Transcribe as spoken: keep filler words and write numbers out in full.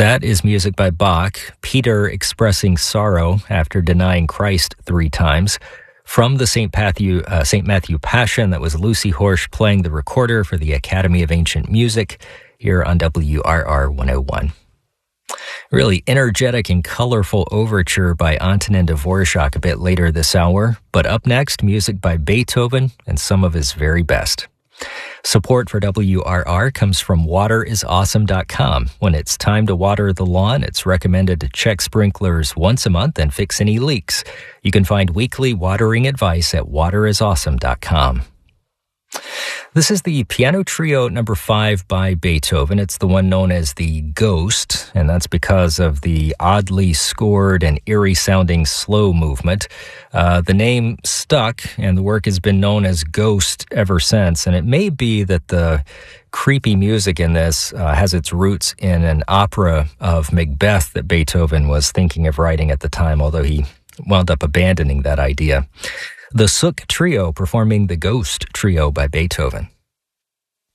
That is music by Bach, Peter expressing sorrow after denying Christ three times. From the Saint Matthew, uh, Saint Matthew Passion, that was Lucy Horsch playing the recorder for the Academy of Ancient Music here on W R R one oh one. Really energetic and colorful overture by Antonin Dvorak a bit later this hour. But up next, music by Beethoven and some of his very best. Support for W R R comes from water is awesome dot com. When it's time to water the lawn, it's recommended to check sprinklers once a month and fix any leaks. You can find weekly watering advice at water is awesome dot com. This is the piano trio number five by Beethoven. It's the one known as the Ghost, and that's because of the oddly scored and eerie-sounding slow movement. Uh, the name stuck, and the work has been known as Ghost ever since, and it may be that the creepy music in this uh, has its roots in an opera of Macbeth that Beethoven was thinking of writing at the time, although he wound up abandoning that idea. The Sook Trio performing the Ghost Trio by Beethoven.